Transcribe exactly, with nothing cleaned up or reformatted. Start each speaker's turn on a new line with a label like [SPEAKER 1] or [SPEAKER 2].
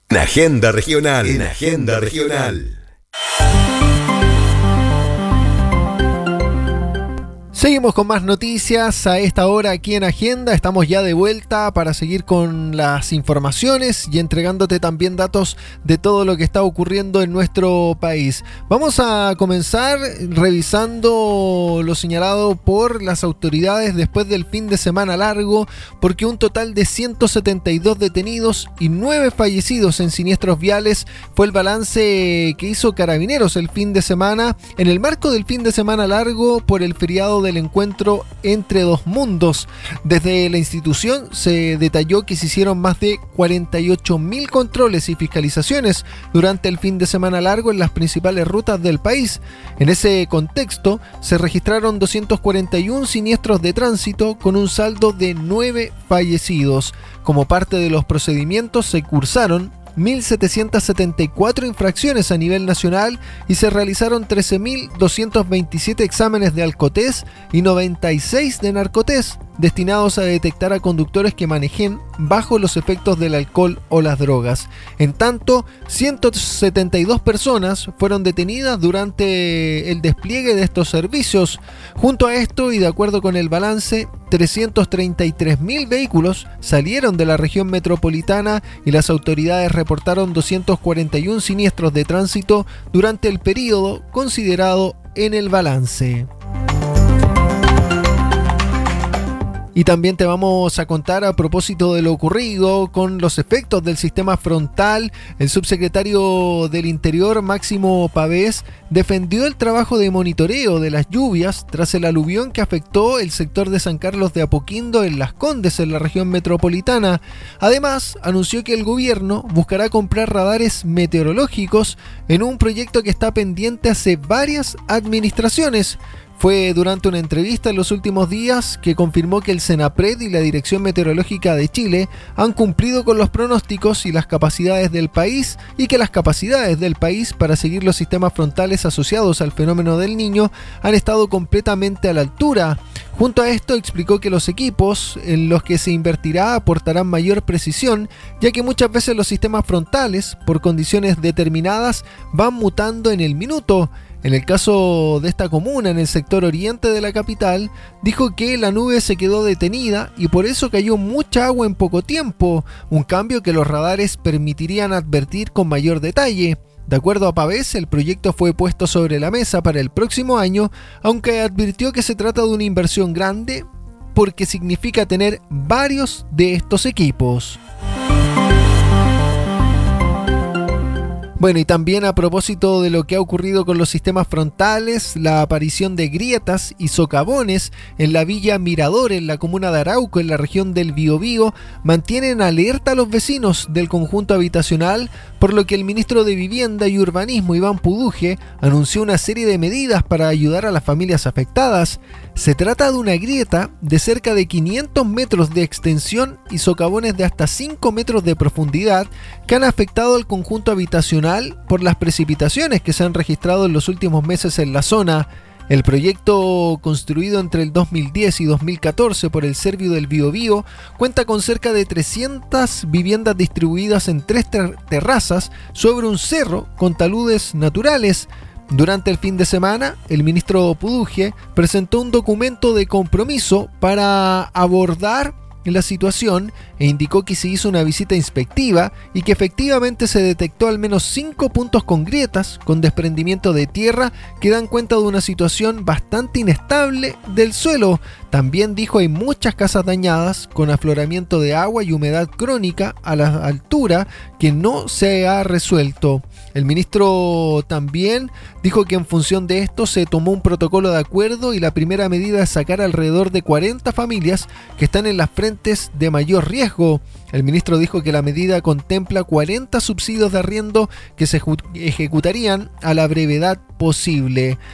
[SPEAKER 1] En Agenda Regional. En Agenda Regional.
[SPEAKER 2] Seguimos con más noticias a esta hora aquí en Agenda. Estamos ya de vuelta para seguir con las informaciones y entregándote también datos de todo lo que está ocurriendo en nuestro país. Vamos a comenzar revisando lo señalado por las autoridades después del fin de semana largo, porque un total de ciento setenta y dos detenidos y nueve fallecidos en siniestros viales fue el balance que hizo Carabineros el fin de semana en el marco del fin de semana largo por el feriado de el encuentro entre dos mundos. Desde la institución se detalló que se hicieron más de cuarenta y ocho mil controles y fiscalizaciones durante el fin de semana largo en las principales rutas del país. En ese contexto se registraron doscientos cuarenta y uno siniestros de tránsito con un saldo de nueve fallecidos. Como parte de los procedimientos se cursaron mil setecientas setenta y cuatro infracciones a nivel nacional y se realizaron trece mil doscientos veintisiete exámenes de alcotés y noventa y seis de narcotés destinados a detectar a conductores que manejen bajo los efectos del alcohol o las drogas. En tanto, ciento setenta y dos personas fueron detenidas durante el despliegue de estos servicios. Junto a esto, y de acuerdo con el balance, trescientos treinta y tres mil vehículos salieron de la región metropolitana y las autoridades reportaron doscientos cuarenta y uno siniestros de tránsito durante el periodo considerado en el balance. Y también te vamos a contar a propósito de lo ocurrido con los efectos del sistema frontal. El subsecretario del Interior, Máximo Pavés, defendió el trabajo de monitoreo de las lluvias tras el aluvión que afectó el sector de San Carlos de Apoquindo en Las Condes, en la región metropolitana. Además, anunció que el gobierno buscará comprar radares meteorológicos en un proyecto que está pendiente hace varias administraciones. Fue durante una entrevista en los últimos días que confirmó que el Senapred y la Dirección Meteorológica de Chile han cumplido con los pronósticos y las capacidades del país y que las capacidades del país para seguir los sistemas frontales asociados al fenómeno del Niño han estado completamente a la altura. Junto a esto explicó que los equipos en los que se invertirá aportarán mayor precisión, ya que muchas veces los sistemas frontales, por condiciones determinadas, van mutando en el minuto. En el caso de esta comuna, en el sector oriente de la capital, dijo que la nube se quedó detenida y por eso cayó mucha agua en poco tiempo, un cambio que los radares permitirían advertir con mayor detalle. De acuerdo a Pavés, el proyecto fue puesto sobre la mesa para el próximo año, aunque advirtió que se trata de una inversión grande porque significa tener varios de estos equipos. Bueno, y también a propósito de lo que ha ocurrido con los sistemas frontales, la aparición de grietas y socavones en la villa Mirador, en la comuna de Arauco, en la región del Biobío, mantienen alerta a los vecinos del conjunto habitacional, por lo que el ministro de Vivienda y Urbanismo, Iván Puduje, anunció una serie de medidas para ayudar a las familias afectadas. Se trata de una grieta de cerca de quinientos metros de extensión y socavones de hasta cinco metros de profundidad que han afectado al conjunto habitacional por las precipitaciones que se han registrado en los últimos meses en la zona. El proyecto, construido entre el dos mil diez y dos mil catorce por el Servio del Biobío, cuenta con cerca de trescientas viviendas distribuidas en tres ter- terrazas sobre un cerro con taludes naturales. Durante el fin de semana, el ministro Puduje presentó un documento de compromiso para abordar la situación e indicó que se hizo una visita inspectiva y que efectivamente se detectó al menos cinco puntos con grietas con desprendimiento de tierra que dan cuenta de una situación bastante inestable del suelo. También dijo hay muchas casas dañadas con afloramiento de agua y humedad crónica a la altura que no se ha resuelto. El ministro también dijo que en función de esto se tomó un protocolo de acuerdo y la primera medida es sacar alrededor de cuarenta familias que están en las frentes de mayor riesgo. El ministro dijo que la medida contempla cuarenta subsidios de arriendo que se ejecutarían a la brevedad posible.